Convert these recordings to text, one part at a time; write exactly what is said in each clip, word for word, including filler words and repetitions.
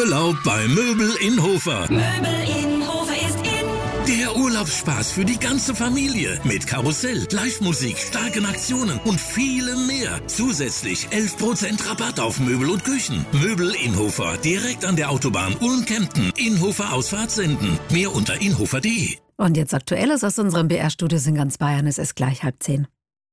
Urlaub bei Möbel in Hofer. Möbel in Hofer ist in. Der Urlaubsspaß für die ganze Familie. Mit Karussell, Live-Musik, starken Aktionen und vielem mehr. Zusätzlich elf Prozent Rabatt auf Möbel und Küchen. Möbel in Hofer, direkt an der Autobahn Ulm-Kempten. Inhofer Ausfahrt senden. Mehr unter inhofer punkt de. Und jetzt Aktuelles aus unserem B R-Studios in ganz Bayern. Es ist gleich halb zehn.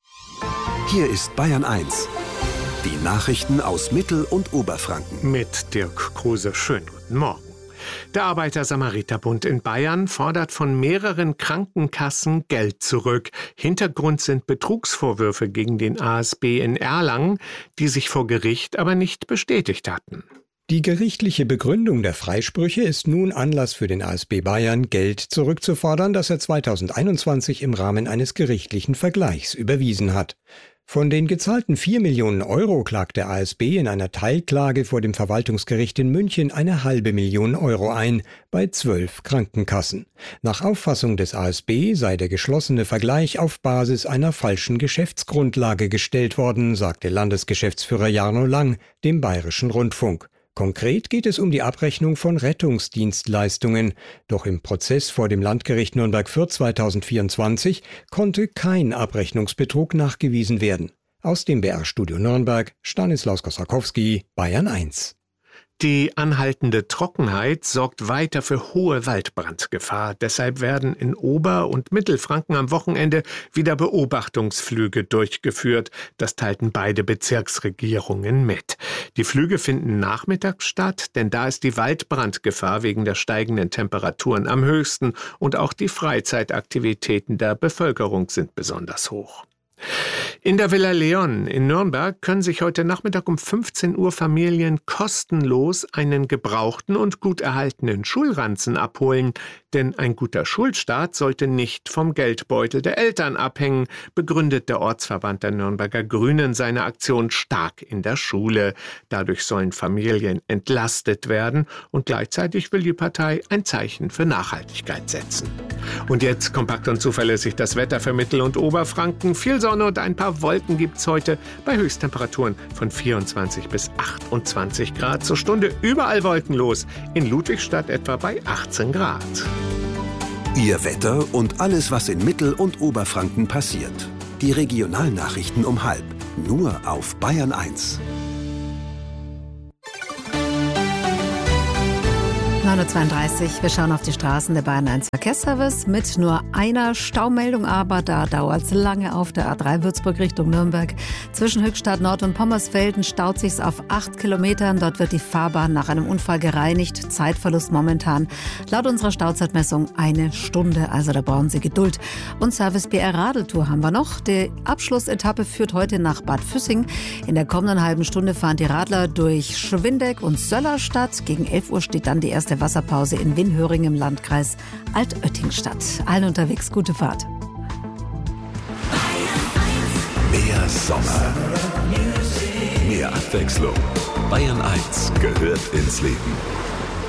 Hier ist Bayern eins. Die Nachrichten aus Mittel- und Oberfranken. Mit Dirk Kruse. Schönen guten Morgen. Der Arbeiter-Samariter-Bund in Bayern fordert von mehreren Krankenkassen Geld zurück. Hintergrund sind Betrugsvorwürfe gegen den A S B in Erlangen, die sich vor Gericht aber nicht bestätigt hatten. Die gerichtliche Begründung der Freisprüche ist nun Anlass für den A S B Bayern, Geld zurückzufordern, das er zweitausendeinundzwanzig im Rahmen eines gerichtlichen Vergleichs überwiesen hat. Von den gezahlten vier Millionen Euro klagt der A S B in einer Teilklage vor dem Verwaltungsgericht in München eine halbe Million Euro ein, bei zwölf Krankenkassen. Nach Auffassung des A S B sei der geschlossene Vergleich auf Basis einer falschen Geschäftsgrundlage gestellt worden, sagte Landesgeschäftsführer Jarno Lang dem Bayerischen Rundfunk. Konkret geht es um die Abrechnung von Rettungsdienstleistungen. Doch im Prozess vor dem Landgericht Nürnberg-Fürth zweitausendvierundzwanzig konnte kein Abrechnungsbetrug nachgewiesen werden. Aus dem B R-Studio Nürnberg, Stanislaus Kosakowski, Bayern eins. Die anhaltende Trockenheit sorgt weiter für hohe Waldbrandgefahr. Deshalb werden in Ober- und Mittelfranken am Wochenende wieder Beobachtungsflüge durchgeführt. Das teilten beide Bezirksregierungen mit. Die Flüge finden nachmittags statt, denn da ist die Waldbrandgefahr wegen der steigenden Temperaturen am höchsten und auch die Freizeitaktivitäten der Bevölkerung sind besonders hoch. In der Villa Leon in Nürnberg können sich heute Nachmittag um fünfzehn Uhr Familien kostenlos einen gebrauchten und gut erhaltenen Schulranzen abholen. Denn ein guter Schulstart sollte nicht vom Geldbeutel der Eltern abhängen, begründet der Ortsverband der Nürnberger Grünen seine Aktion Stark in der Schule. Dadurch sollen Familien entlastet werden und gleichzeitig will die Partei ein Zeichen für Nachhaltigkeit setzen. Und jetzt kompakt und zuverlässig das Wetter für Mittel- und Oberfranken. Viel Sonne und ein paar Wolken gibt's heute bei Höchsttemperaturen von vierundzwanzig bis achtundzwanzig Grad. Zur Stunde überall wolkenlos. In Ludwigstadt etwa bei achtzehn Grad. Ihr Wetter und alles, was in Mittel- und Oberfranken passiert. Die Regionalnachrichten um halb. Nur auf Bayern eins. neun Uhr zweiunddreißig, wir schauen auf die Straßen der Bayern eins Verkehrsservice mit nur einer Staumeldung, aber da dauert es lange auf der A drei Würzburg Richtung Nürnberg. Zwischen Höchstadt Nord und Pommersfelden staut sich's auf acht Kilometern. Dort wird die Fahrbahn nach einem Unfall gereinigt. Zeitverlust momentan laut unserer Stauzeitmessung eine Stunde, also da brauchen Sie Geduld. Und Service B R Radeltour haben wir noch. Die Abschlussetappe führt heute nach Bad Füssing. In der kommenden halben Stunde fahren die Radler durch Schwindeck und Söllerstadt. Gegen elf Uhr steht dann die erste Wasserpause in Winhöring im Landkreis Altötting statt. Allen unterwegs gute Fahrt. Mehr Sommer. Mehr Abwechslung. Bayern eins gehört ins Leben.